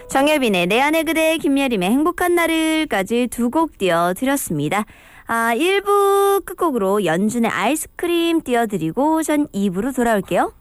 정여빈의 내 안의 그대, 김예림의 행복한 날을까지 두 곡 띄워드렸습니다. 1부 끝곡으로 연준의 아이스크림 띄워드리고 전 2부로 돌아올게요.